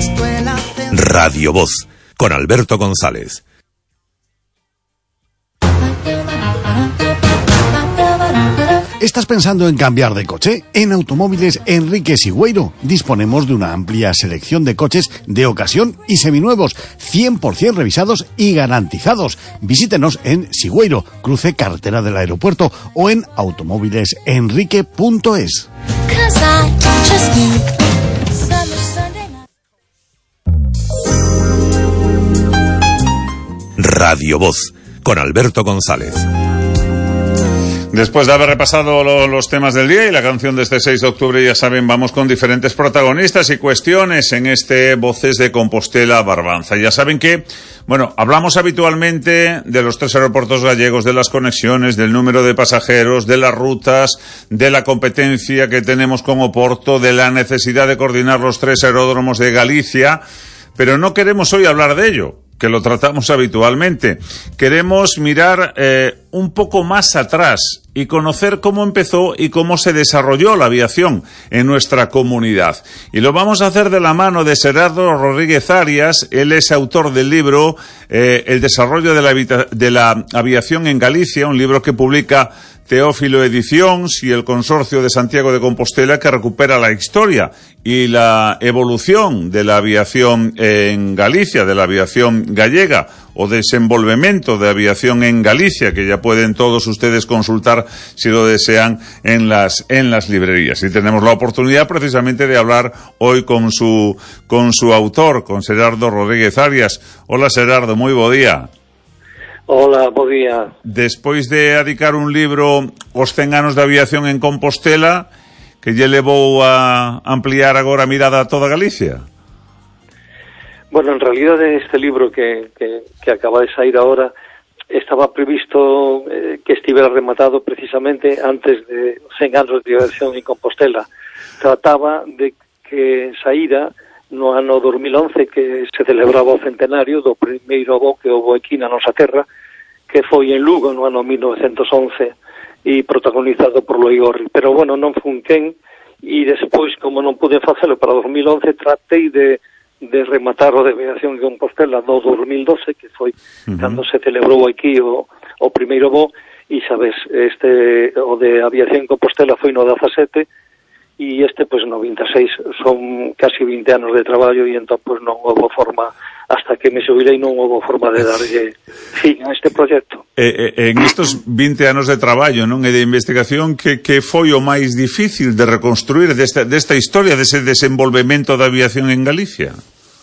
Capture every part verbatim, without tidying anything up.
Radio Voz, con Alberto González. ¿Estás pensando en cambiar de coche? En Automóviles Enrique Sigüeiro disponemos de una amplia selección de coches de ocasión y seminuevos, cien por ciento revisados y garantizados. Visítenos en Sigüeiro, cruce carretera del aeropuerto, o en automóviles enrique punto es. Radio Voz, con Alberto González. Después de haber repasado lo, los temas del día y la canción de este seis de octubre, ya saben, vamos con diferentes protagonistas y cuestiones en este Voces de Compostela Barbanza. Ya saben que, bueno, hablamos habitualmente de los tres aeropuertos gallegos, de las conexiones, del número de pasajeros, de las rutas, de la competencia que tenemos con Oporto, de la necesidad de coordinar los tres aeródromos de Galicia, pero no queremos hoy hablar de ello, que lo tratamos habitualmente. Queremos mirar eh, un poco más atrás y conocer cómo empezó y cómo se desarrolló la aviación en nuestra comunidad. Y lo vamos a hacer de la mano de Xerardo Rodríguez Arias. Él es autor del libro eh, El desarrollo de la, de la aviación en Galicia, un libro que publica Teófilo Ediciones y el Consorcio de Santiago de Compostela, que recupera la historia y la evolución de la aviación en Galicia, de la aviación gallega, o desenvolvemento de aviación en Galicia, que ya pueden todos ustedes consultar si lo desean en las en las librerías. Y tenemos la oportunidad precisamente de hablar hoy con su con su autor, con Xerardo Rodríguez Arias. Hola, Xerardo, moi bo día. Hola, bo día. Despois de adicar un libro os cen anos de aviación en Compostela, que lle levou a ampliar agora a mirada a toda Galicia? Bueno, en realidad este libro que, que, que acaba de sair ahora estaba previsto eh, que estivera rematado precisamente antes de cen anos de aviación en Compostela. Trataba de que saíra no ano dos mil once, que se celebraba o centenario do primeiro voo que houve aquí na nosa terra, que foi en Lugo no ano mil novecentos once e protagonizado por Loigorri. Pero, bueno, non fun quen, e despois, como non pude facelo para dos mil once, tratei de, de rematar o de aviación en Compostela do dos mil doce, que foi uh-huh. cando se celebrou aquí o, o primeiro voo, e, sabes, este, o de aviación en Compostela foi no dezasete, e este, pois, no vinte e seis, son casi vinte anos de traballo, e entón, pois, non houve forma, hasta que me xubilei, non houve forma de darlle fin a este proxecto. Eh, eh, en estos vinte anos de traballo, non, e de investigación, que, que foi o máis difícil de reconstruir desta, desta historia, dese desenvolvemento da aviación en Galicia?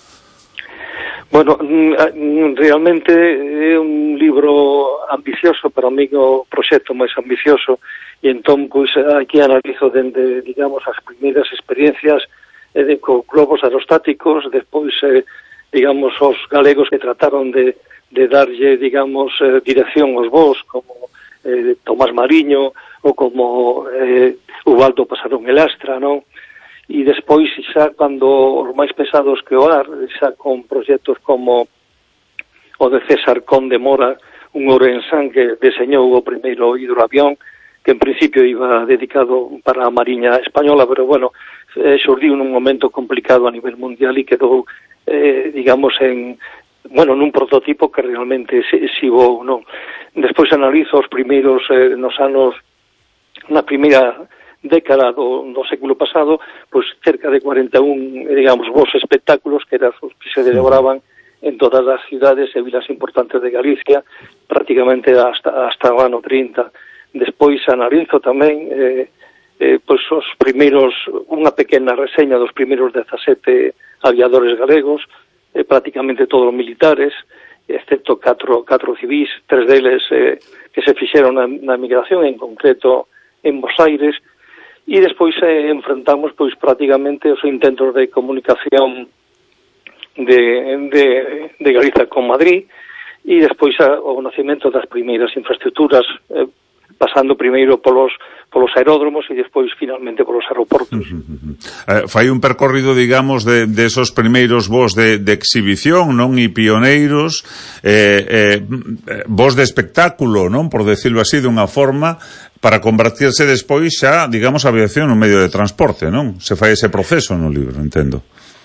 Bueno, realmente é un libro ambicioso, para mí o proxecto máis ambicioso, e entón, pois, aquí analizo dende, digamos, as primeiras experiencias eh, de, co globos aerostáticos, despois, eh, digamos, os galegos que trataron de, de darlle, digamos, eh, dirección aos voos, como eh, Tomás Mariño, ou como eh, Ubaldo Pasarón Elastra, non? E despois, xa, cando os máis pesados que o ar, xa con proxectos como o de César Conde Mora, un ourensán que deseñou o primeiro hidroavión, que en principio iba dedicado para a Mariña Española, pero, bueno, eh, xurdiu nun momento complicado a nivel mundial e quedou, eh, digamos, en, bueno, nun prototipo que realmente se, se voou, non? Despois analizo os primeiros, eh, nos anos, na primeira década do, do século pasado, pois cerca de cuarenta e un, digamos, voos espectáculos que eran os que se celebraban en todas as cidades e vilas importantes de Galicia, prácticamente hasta, hasta o ano trinta. Despois analizo tamén eh, eh, pois os primeiros, unha pequena reseña dos primeiros dezasete aviadores galegos, eh, prácticamente todos militares, excepto catro, catro civis, tres deles eh, que se fixeron na, na migración, en concreto en Bos Aires, e despois eh, enfrentamos pois prácticamente os intentos de comunicación de, de, de Galicia con Madrid, e despois a, o nacimento das primeiras infraestructuras, eh, pasando primeiro polos polos aeródromos e despois finalmente polos aeroportos. Uh, uh, uh. Eh, fai un percorrido, digamos, de, de esos primeiros voos de, de exhibición, non? E pioneiros, eh, eh, voos de espectáculo, non? Por decirlo así, dunha forma, para convertirse despois xa, digamos, a aviación nun medio de transporte, non? Se fai ese proceso no libro, entendo.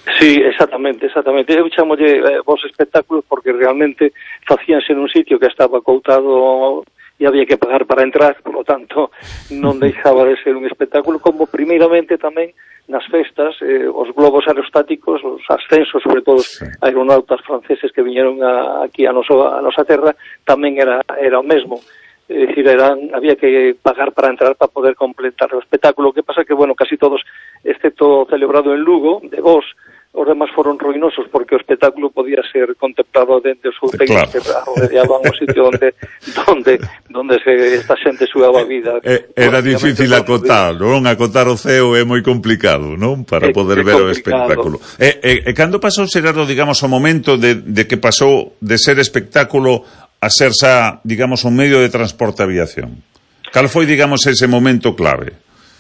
Sí, exactamente, exactamente. Eu chamolle eh, vos espectáculos porque realmente facíanse nun sitio que estaba coutado e había que pagar para entrar, por lo tanto non deixaba de ser un espectáculo, como primeiramente tamén nas festas, eh, os globos aerostáticos, os ascensos, sobre todo os aeronautas franceses que viñeron a, aquí a, noso, a nosa terra, tamén era, era o mesmo. É dicir, eran, había que pagar para entrar para poder completar o espectáculo. O que pasa que, bueno, casi todos, excepto celebrado en Lugo, de vos, os demás foron ruinosos porque o espectáculo podía ser contemplado dentro do seu teito, claro. que arrodeaban o sitio onde donde donde se, esta xente xugaba a vida. Eh, era difícil acotar, non? Acotar o ceo é moi complicado, non? Para poder ver o espectáculo. E, e, e cando pasou, Xerardo, digamos, o momento de, de que pasou de ser espectáculo a ser xa, digamos, un medio de transporte a aviación? Cal foi, digamos, ese momento clave?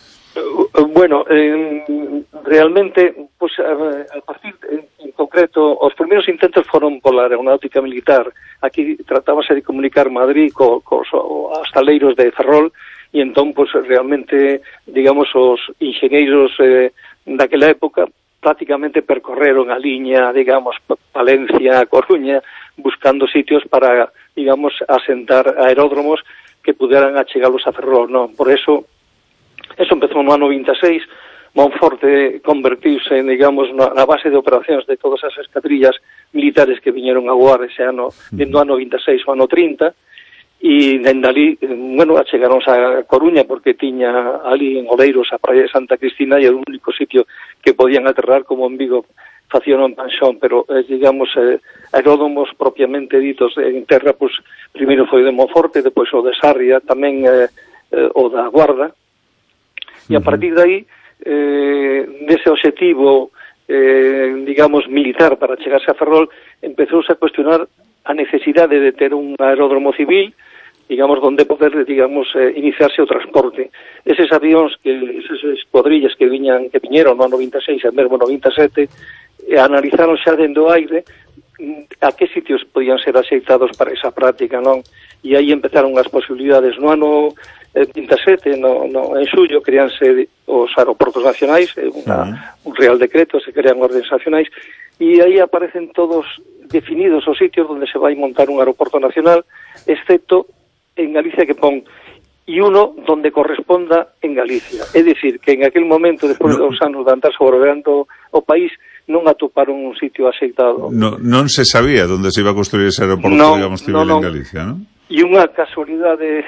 Bueno, eh, realmente, pues, a, a partir, en, en concreto, os primeiros intentos foron pola aeronáutica militar. Aquí tratábase de comunicar Madrid co, cos astaleiros de Ferrol, e entón, pues, realmente, digamos, os enxeñeiros eh, daquela época prácticamente percorreron a liña, digamos, Valencia, Coruña, buscando sitios para, digamos, asentar aeródromos que puderan achegalos a Ferrol, non? Por eso, eso empezou no ano vinte e seis, Monforte convertiuse, digamos, na, na base de operacións de todas as escadrillas militares que viñeron a voar ese ano, no ano vinte e seis ou ano trinta, e dende ali, bueno, achegaronse a Coruña porque tiña ali en Oleiros a praia de Santa Cristina e era o único sitio que podían aterrar, como en Vigo facían en Panxón, pero, eh, digamos, eh, aeródromos propiamente ditos en terra, pues, primeiro foi de Monforte, depois o de Sarria, tamén eh, eh, o da Guarda, e a partir de aí, eh, dese objetivo, eh, digamos, militar para chegarse a Ferrol, empezouse a cuestionar a necesidade de ter un aeródromo civil, digamos, donde poder, digamos, eh, iniciarse o transporte. Eses avións, que, esas escuadrillas que viñan, que viñeron no ano vinte e seis e mesmo no vinte e sete, eh, analizaron xa dentro do aire a que sitios podían ser axeitados para esa práctica, non? E aí empezaron as posibilidades. No ano vinte e sete, no, no, en xullo, creanse os aeroportos nacionais, una, uh-huh. un real decreto, se crean órdenes nacionais, e aí aparecen todos definidos os sitios onde se vai montar un aeroporto nacional, excepto en Galicia, que pon e uno donde corresponda en Galicia. É dicir, que en aquel momento, despois no. de dos anos de andar sobrevoando o país, non atoparon un sitio axeitado. No, non se sabía onde se iba a construir ese aeroporto, no, digamos, civil no, no. en Galicia, non? E unha casualidade,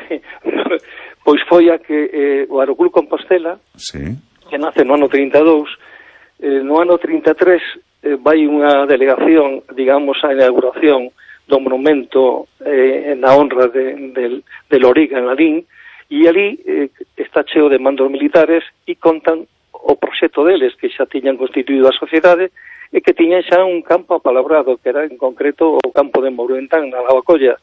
pois foi a que eh, o Aeroclub Compostela, sí. que nace no ano trinta e dous, eh, no ano trinta e tres eh, vai unha delegación, digamos, a inauguración do monumento eh, na honra de, de, de Loriga en Lalín, e ali eh, está cheo de mandos militares e contan o proxecto deles, que xa tiñan constituído a sociedade e que tiñan xa un campo apalabrado, que era en concreto o campo de Mourentán, na Lavacolla,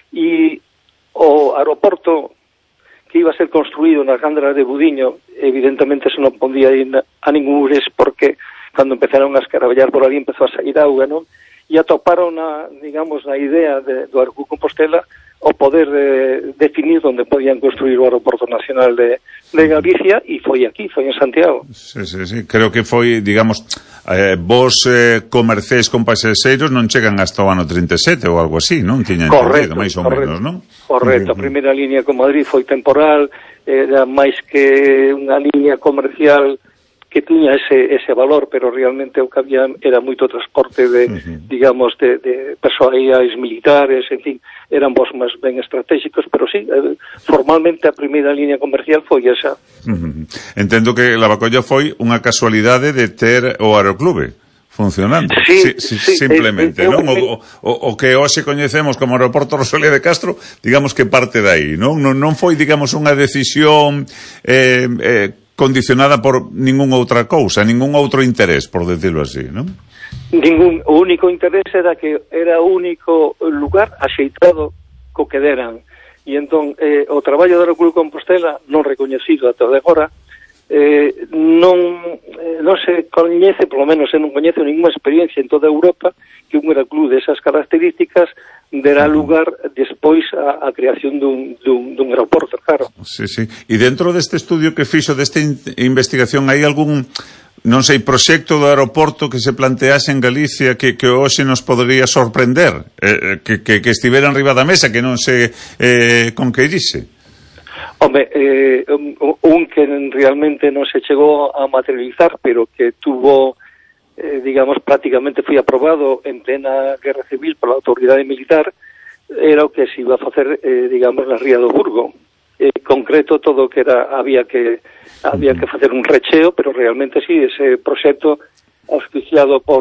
e o aeroporto que iba a ser construído na Gándara de Budiño, evidentemente se non podía ir a ningún ures porque cando empezaron a escaravellar por ali empezou a sair auga, non? E atoparon, na, digamos, na idea de, do Aeropuerto Compostela o poder eh, definir onde podían construir o Aeroporto Nacional de, de Galicia, e foi aquí, foi en Santiago. Sí, sí, sí, creo que foi, digamos, eh, vos eh, comercéis con pasaxeiros non chegan hasta o ano trinta e sete ou algo así, non? Tiñan correcto, máis ou correcto, menos, non? Correcto, a primeira línea con Madrid foi temporal, era máis que unha línea comercial que tiña ese, ese valor, pero realmente o que había era moito transporte de, uh-huh. digamos, de, de persoais militares, en fin, eran vos máis ben estratégicos, pero sí, formalmente a primeira línea comercial foi esa. Uh-huh. Entendo que Lavacolla foi unha casualidade de ter o aeroclube funcionando, sí, sí, sí, simplemente, eh, eh, non? O, o, o que hoxe coñecemos como Aeroporto Rosalía de Castro, digamos que parte de aí, non? Non, non foi, digamos, unha decisión eh, eh, condicionada por ningún outra cousa, ningún outro interés, por decirlo así, non? Ningún, o único interés era que era o único lugar axeitado co que deran, e entón eh, o traballo do Aeropuerto Compostela non recoñecido ata de agora, eh, non, eh, non se coñece, polo menos se non coñece ninguna experiencia en toda Europa que un aeroclub desas características derá lugar despois a, a creación dun, dun, dun aeroporto, claro. Sí, sí. E dentro deste estudio que fixo, desta in- investigación, hai algún, non sei, proxecto do aeroporto que se plantease en Galicia que, que hoxe nos podería sorprender, eh, que, que, que estivera en riba da mesa, que non se eh, conquerise? Home, eh, un que realmente non se chegou a materializar, pero que tuvo, eh, digamos, prácticamente foi aprobado en plena guerra civil por la autoridade militar, era o que se iba a facer, eh, digamos, na Ría do Burgo. En concreto, todo que era, había que había que facer un recheo, pero realmente sí, ese proxecto auspiciado por,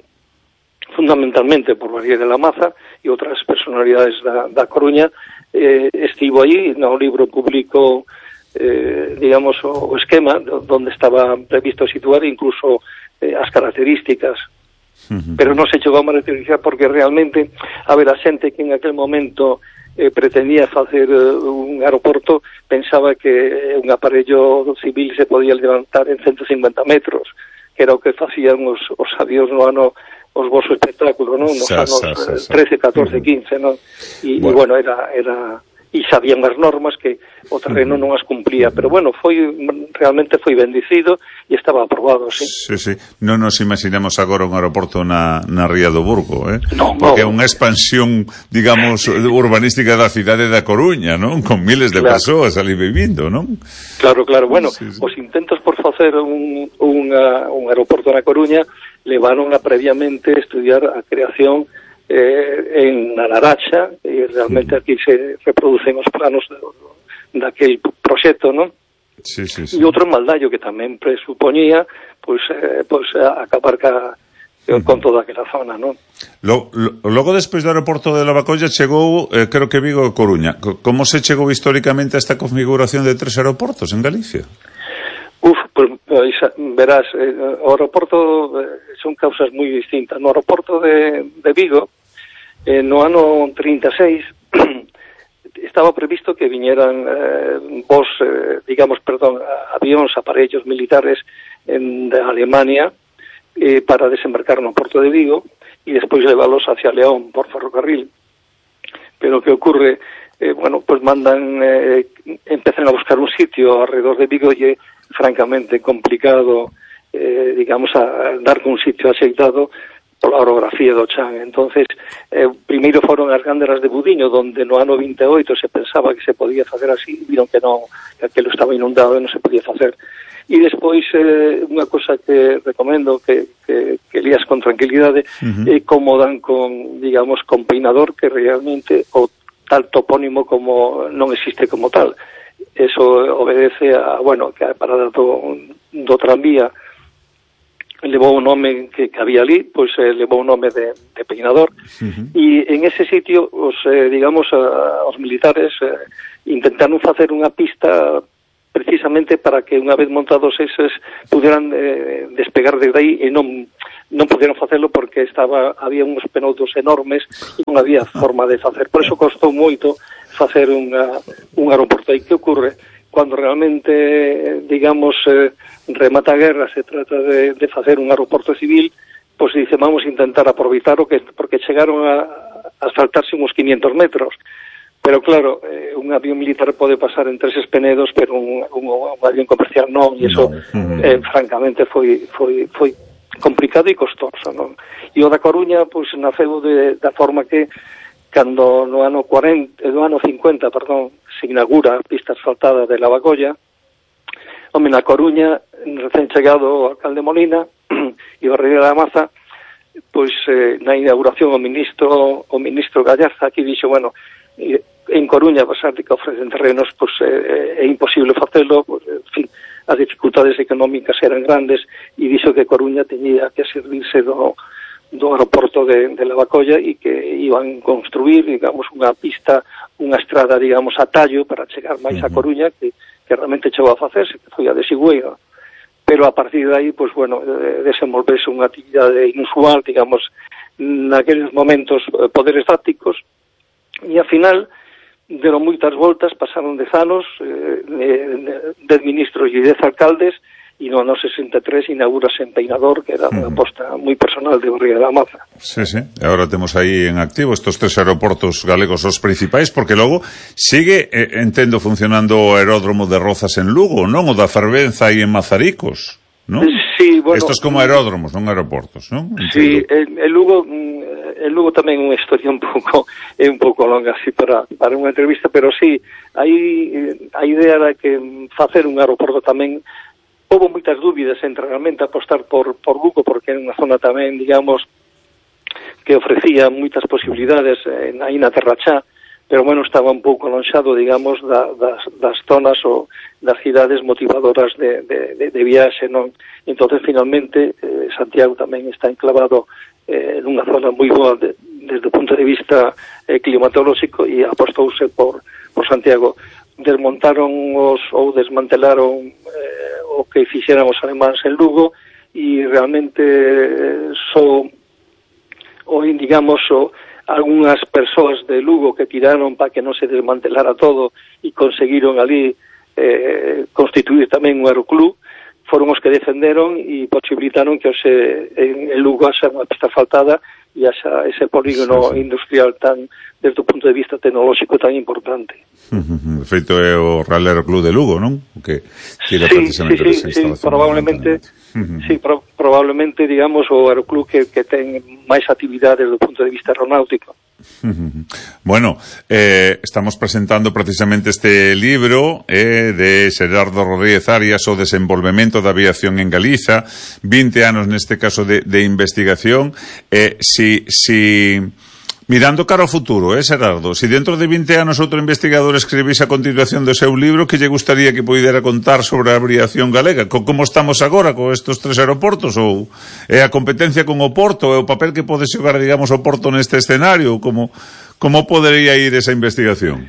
fundamentalmente por María de la Maza e outras personalidades da, da Coruña, eh, estivo aí no libro público, eh, digamos, o, o esquema donde estaba previsto situar incluso eh, as características. Uh-huh. Pero non se chegou a materializar porque realmente, a ver, a xente que en aquel momento eh, pretendía facer uh, un aeroporto pensaba que un aparello civil se podía levantar en ciento cincuenta metros, que era o que facían os, os avións no ano, os vosos espectáculos, non? Nos sa, anos sa, sa, sa. trece, catorce, quince, non? E, bueno. e bueno, era... era e sabían as normas que o terreno non as cumplía, pero bueno, foi realmente foi bendicido e estaba aprobado, sí. Sí, sí. Non nos imaginamos agora un aeroporto na, na Ría do Burgo, eh? No, porque é no. unha expansión, digamos, urbanística da cidade da Coruña, non? Con miles de claro. persoas ali vivindo, non? Claro, claro. Bueno, sí, sí. os intentos por facer un, un, un aeroporto na Coruña levaron a previamente estudiar a creación Eh, en la Laracha, e realmente aquí se reproducen os planos de, daquel proxecto, non? Sí, sí, sí. E outro en Maldallo que tamén presupoñía pois, eh, pois acabar ca, uh-huh. con toda aquela zona, non? Lo, lo, logo despois do aeroporto de Lavacolla chegou, eh, creo que Vigo e Coruña. Como se chegou históricamente a esta configuración de tres aeroportos en Galicia? Uf, pues, verás, eh, o aeroporto eh, son causas moi distintas. No aeroporto de, de Vigo, eh, no ano trinta e seis, estaba previsto que viñeran eh, vos, eh, digamos, perdón, avións, aparellos militares en, de Alemania eh, para desembarcar no porto de Vigo e despois leválos hacia León por ferrocarril. Pero que ocurre, eh, bueno, pues mandan, eh, empezan a buscar un sitio alrededor de Vigo e francamente complicado, eh, digamos, a, a dar con un sitio axeitado pola orografía do Chan. Entonces, eh, primeiro foron as Gánderas de Budiño, donde no ano vinte e oito se pensaba que se podía facer así, viron que non, que aquilo estaba inundado e non se podía facer. E despois, eh, unha cosa que recomendo que, que, que lías con tranquilidade, uh-huh. é como dan con, digamos, con Peinador, que realmente o tal topónimo como non existe como tal. Eso obedece a, bueno, que a parada do, do tranvía levou un nome que, que había ali, pois eh, levou un nome de, de Peinador, uh-huh. e en ese sitio, os, eh, digamos, a, os militares eh, intentaron facer unha pista precisamente para que unha vez montados eses puderan eh, despegar desde aí e non non puderon facelo porque estaba había uns penoutos enormes e non había forma de facer. Por eso costou moito facer unha, un aeroporto. E que ocorre? Cuando realmente, digamos, eh, remata a guerra, se trata de, de facer un aeroporto civil, pois pues dice, vamos a intentar aproveitar o que, porque chegaron a, a saltarse uns quinientos metros. Pero claro, eh, un avión militar pode pasar en tres espenedos, pero un, un, un avión comercial non, e iso, no. eh, francamente, foi, foi, foi complicado e costoso, non? E o da Coruña, pois, pues, naceu de, da forma que, cando no ano cuarenta, no ano cincuenta, perdón, se inaugura a pista asfaltada de Lavacolla, home, na Coruña, recén chegado o alcalde Molina e Barreira da Maza, pois eh, na inauguración o ministro o ministro Gallarza aquí dixo, bueno, en Coruña, a pesar de que ofrecen terrenos, pois eh, é imposible facelo, pois, en fin, as dificultades económicas eran grandes e dixo que Coruña teñía que servirse do do aeroporto de, de Lavacolla e que iban construir, digamos, unha pista, unha estrada, digamos, a tallo para chegar máis a Coruña, que, que realmente chegou a facerse, que foi a de Sigüeira. Pero a partir de aí, pois, bueno, desenvolvese unha actividade inusual, digamos, naqueles momentos poderes tácticos, e ao final deron moitas voltas, pasaron dez anos, eh, dez ministros e dez alcaldes, e no ano sesenta e tres inaugurase en Peinador, que era unha aposta moi personal de Barriga da Maza. Sí, sí, e agora temos aí en activo estos tres aeroportos galegos os principais, porque logo sigue, eh, entendo, funcionando o aeródromo de Rozas en Lugo, non? O da Fervenza aí en Mazaricos. ¿no? Sí, bueno... Estos como aeródromos, non aeroportos, ¿no? Sí, el, el Lugo el Lugo tamén é unha historia un pouco é un pouco longa así para, para unha entrevista, pero sí, aí a idea era que facer un aeroporto tamén houve moitas dúbidas entre realmente apostar por, por Lugo, porque é unha zona tamén, digamos, que ofrecía moitas posibilidades eh, aí na Terra Chá, pero bueno, estaba un pouco alonxado, digamos, da, das, das zonas ou das cidades motivadoras de, de, de, de viaxe, non? Entonces, finalmente, eh, Santiago tamén está enclavado eh, nunha zona moi boa de, desde o punto de vista eh, climatolóxico, e apostouse por, por Santiago. Desmontaron os, ou desmantelaron eh, o que fixeran os alemáns en Lugo, e realmente eh, so, o, digamos, o algunhas persoas de Lugo que tiraron para que non se desmantelara todo e conseguiron ali eh, constituir tamén un aeroclub, foron os que defenderon e posibilitaron que ose, en, en Lugo haxa unha pista asfaltada e haxa ese polígono sí, sí. industrial tan, desde o punto de vista tecnolóxico tan importante. De feito é o Real Aeroclub de Lugo, non? O que tira sí, precisamente sí, sí, sí, probablemente sí, pro, probablemente, digamos, o aeroclub que, que ten máis actividades do punto de vista aeronáutico. Bueno, eh, estamos presentando precisamente este libro eh, de Xerardo Rodríguez Arias, o desenvolvemento da aviación en Galiza, vinte anos neste caso de, de investigación. Eh, si, si mirando cara ao futuro, eh, Xerardo, si dentro de vinte anos outro investigador escribise a continuación do seu libro, que lle gustaría que poidera contar sobre a aviación galega? Como estamos agora con estes tres aeroportos? Ou é a competencia con o Porto? É o papel que pode xogar, digamos, o Porto neste escenario? Como, como podería ir esa investigación?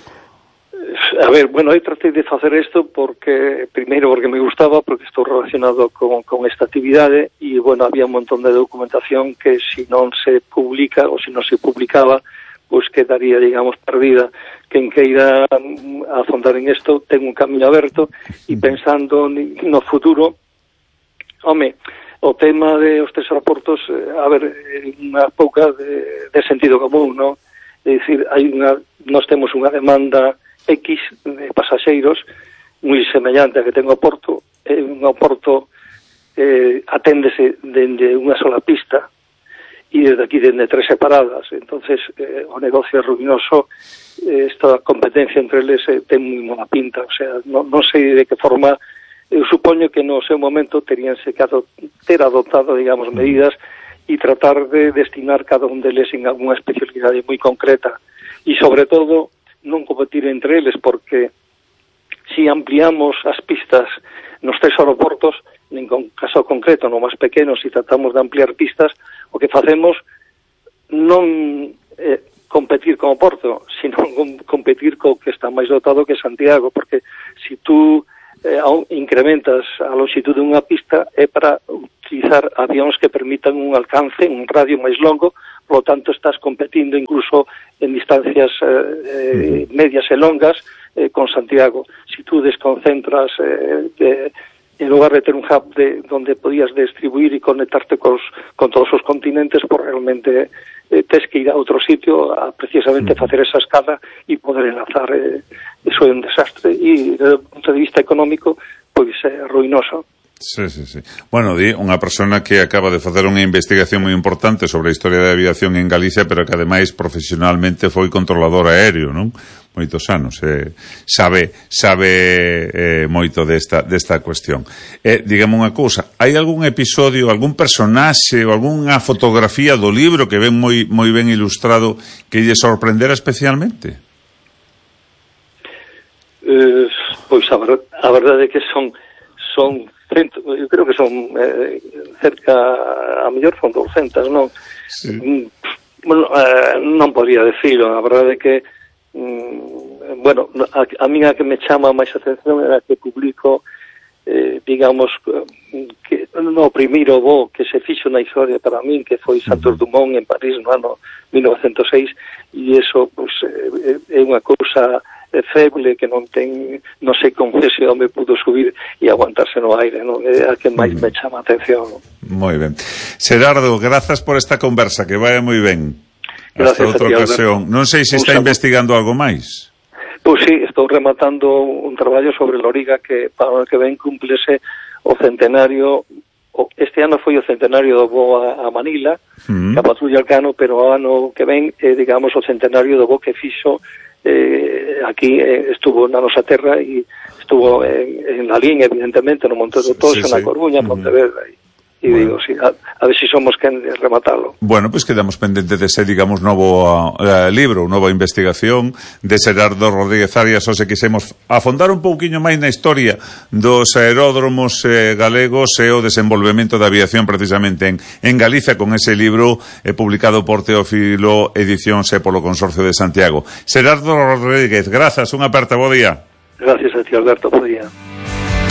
A ver, bueno, eu tratei de facer isto porque, primeiro, porque me gustaba, porque estou relacionado con, con esta actividade, e, bueno, había un montón de documentación que, si non se publica, ou se non se publicaba, pois quedaría, digamos, perdida. Quen queira afondar en isto ten un camiño aberto, e pensando no futuro, home, o tema de os tres aeroportos, a ver, unha pouca de, de sentido común, non? É dicir, hai unha, nós temos unha demanda X de pasaxeiros moi semellante a que ten o Porto. É un Porto eh, aténdese dende unha sola pista e desde aquí dende tres separadas, entonces eh, o negocio é ruinoso. Eh, esta competencia entre eles eh, ten moi mala pinta, o sea, non, non sei de que forma. Eu supoño que no seu momento teríanse que adot- ter adoptado, digamos, medidas e tratar de destinar cada un deles en alguna especialidade moi concreta, e sobre todo non competir entre eles, porque si ampliamos as pistas nos tres aeroportos, en caso concreto, no máis pequeno, si tratamos de ampliar pistas, o que facemos non eh, competir con o Porto, sino competir co que está máis dotado, que é Santiago, porque si tú eh, incrementas a longitud dunha pista, é para utilizar avións que permitan un alcance, un radio máis longo. Por lo tanto, estás competindo incluso en distancias eh, medias e longas eh, con Santiago. Si tú desconcentras, eh, de, en lugar de ter un hub de, donde podías distribuir e conectarte cos, con todos os continentes, pues realmente eh, tes que ir a outro sitio a precisamente facer esa escala e poder enlazar. Eh, eso é un desastre. E, desde o punto de vista económico, pois é ruinoso. Sí, sí, sí. Bueno, di unha persona que acaba de facer unha investigación moi importante sobre a historia da aviación en Galicia, pero que ademais profesionalmente foi controlador aéreo, non? Moitos anos. Eh, sabe sabe eh, moito desta, desta cuestión. Eh, dígame unha cousa, hai algún episodio, algún personaxe ou algunha fotografía do libro que ven moi, moi ben ilustrado que lle sorprendera especialmente? Eh, pois a, ver, a verdade é que son son eu creo que son eh, cerca, a mellor son douscentas, non? Sí. Bueno, eh, non podría decirlo, a verdade é que mm, bueno, a, a mí a que me chama máis atención era que publico eh, digamos que no primeiro voo que se fixo na historia para min, que foi Santos Dumont en París no ano mil novecentos e seis, e eso pues, eh, é unha cousa feble que non ten, non sei con se onde pudo subir e aguantarse no aire, non? É a que máis me chama a atención. Moi ben. Xerardo, grazas por esta conversa, que vaya moi ben. Hasta outra ocasión. Non sei se está investigando algo máis. Pois sí, estou rematando un traballo sobre Loriga que para o que ven cúmplese o centenario, este ano foi o centenario do voo a, a Manila, mm. a patrulla Elcano, pero o ano que ven, eh, digamos, o centenario do voo que fixo eh, aquí, eh, estuvo na nosa terra e estuvo en, en la línea, evidentemente, no Monte do Toxo, sí, na sí. Coruña, mm. Pontevedra, e E bueno. digo, sí, a, a ver se si somos quen de rematarlo. Bueno, pois pues quedamos pendentes de ese, digamos, novo uh, libro, nova investigación de Xerardo Rodríguez Arias. O se quisemos afondar un pouquiño máis na historia dos aeródromos eh, galegos e o desenvolvemento da aviación precisamente en, en Galicia con ese libro eh, publicado por Teófilo Edicións e polo Consorcio de Santiago. Xerardo Rodríguez, grazas, unha aperta, bo día. Gracias a ti, Alberto, bo día.